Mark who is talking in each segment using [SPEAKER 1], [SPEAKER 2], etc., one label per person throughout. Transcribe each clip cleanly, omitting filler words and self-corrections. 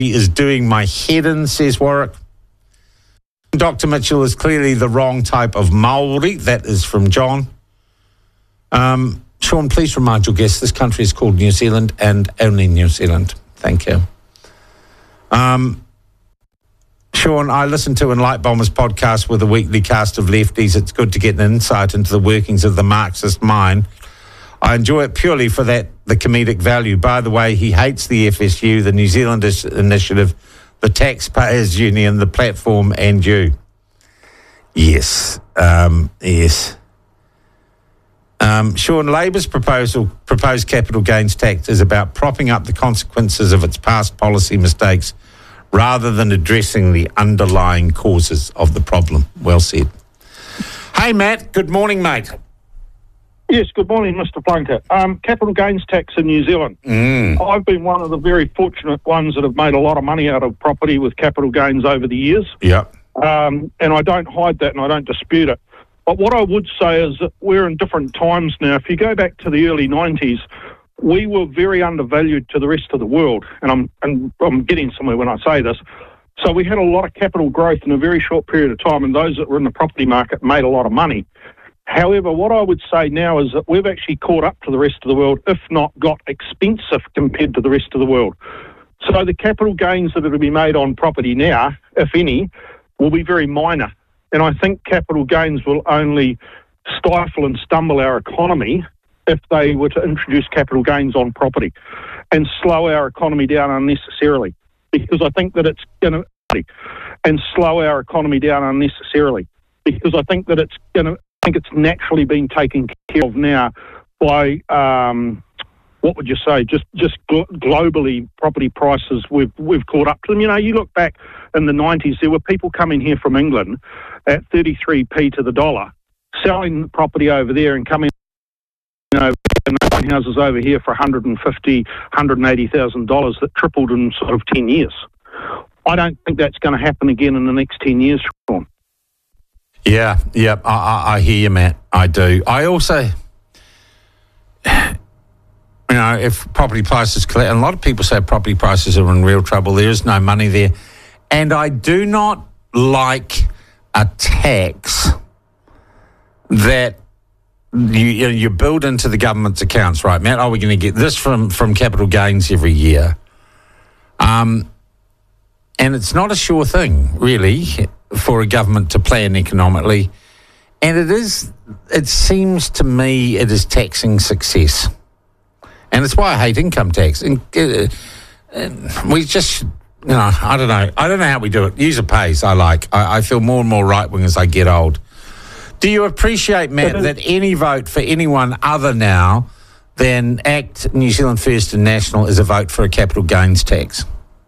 [SPEAKER 1] is doing my head in, says Warwick. Dr. Mitchell is clearly the wrong type of Maori. That is from John. Sean, please remind your guests this country is called New Zealand and only New Zealand. Thank you. Sean, I listened to Light Bombers podcast with a weekly cast of lefties. It's good to get an insight into the workings of the Marxist mind. I enjoy it purely for the comedic value. By the way, he hates the FSU, the New Zealand Initiative, the Taxpayers Union, the platform, and you. Yes, yes. Sean, Labor's proposed capital gains tax is about propping up the consequences of its past policy mistakes rather than addressing the underlying causes of the problem. Well said. Hey, Matt. Good morning, mate.
[SPEAKER 2] Yes, good morning, Mr. Plunkett. Capital gains tax in New Zealand. I've been one of the very fortunate ones that have made a lot of money out of property with capital gains over the years.
[SPEAKER 1] Yep.
[SPEAKER 2] And I don't hide that and I don't dispute it. But what I would say is that we're in different times now. If you go back to the early 90s, we were very undervalued to the rest of the world. And I'm getting somewhere when I say this. So we had a lot of capital growth in a very short period of time, and those that were in the property market made a lot of money. However, what I would say now is that we've actually caught up to the rest of the world, if not got expensive compared to the rest of the world. So the capital gains that are to be made on property now, if any, will be very minor. And I think capital gains will only stifle and stumble our economy if they were to introduce capital gains on property and slow our economy down unnecessarily. Because I think that it's going to... And slow our economy down unnecessarily. Because I think that it's going to... I think it's naturally being taken care of now by, what would you say, just globally property prices, we've caught up to them. You know, you look back in the 90s, there were people coming here from England at 33p to the dollar, selling property over there and coming over and buying houses over here for $150,000, $180,000 that tripled in sort of 10 years. I don't think that's going to happen again in the next 10 years, Sean.
[SPEAKER 1] Yeah, I hear you, Matt. I do. I also, you know, if property prices collapse, and a lot of people say property prices are in real trouble, there is no money there. And I do not like a tax that you build into the government's accounts, right, Matt? Oh, we're going to get this from capital gains every year. And it's not a sure thing, really, for a government to plan economically. And it seems to me it is taxing success. And it's why I hate income tax. And we just, I don't know. I don't know how we do it. User pays, I like. I feel more and more right-wing as I get old. Do you appreciate, Matt, that any vote for anyone other now than ACT, New Zealand First and National is a vote for a capital gains tax?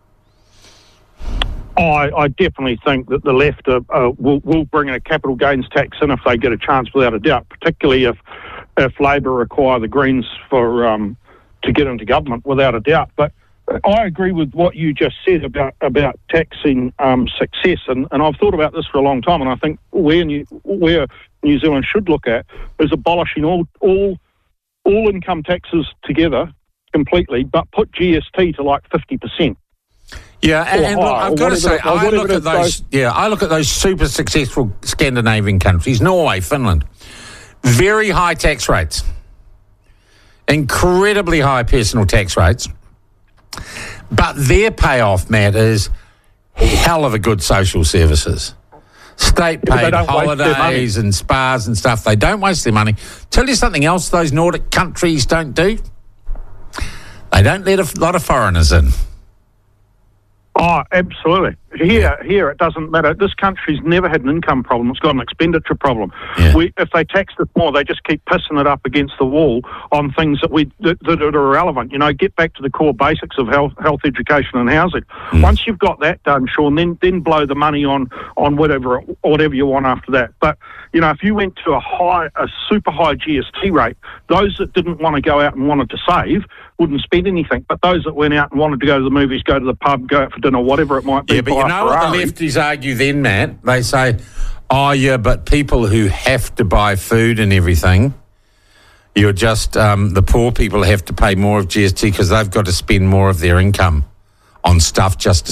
[SPEAKER 2] I definitely think that the left will bring a capital gains tax in if they get a chance, without a doubt, particularly if Labor require the Greens to get into government, without a doubt. But I agree with what you just said about taxing success, and I've thought about this for a long time, and I think where New Zealand should look at is abolishing all income taxes together completely, but put GST to like 50%.
[SPEAKER 1] Yeah, and look, I've got to say, I look at those super successful Scandinavian countries, Norway, Finland, very high tax rates, incredibly high personal tax rates, but their payoff, Matt, is hell of a good social services. State-paid holidays and spas and stuff. They don't waste their money. Tell you something else those Nordic countries don't do? They don't let a lot of foreigners in.
[SPEAKER 2] Oh, absolutely. Here it doesn't matter. This country's never had an income problem. It's got an expenditure problem. Yeah. If they tax it more, they just keep pissing it up against the wall on things that are irrelevant. You know, get back to the core basics of health, education and housing. Once you've got that done, Sean, then blow the money on whatever you want after that. But, you know, if you went to a super high GST rate, those that didn't want to go out and wanted to save wouldn't spend anything. But those that went out and wanted to go to the movies, go to the pub, go out for dinner, whatever it might be.
[SPEAKER 1] Yeah, but you know what the lefties argue then, Matt? They say, oh, yeah, but people who have to buy food and everything, you're just, the poor people have to pay more of GST because they've got to spend more of their income on stuff just to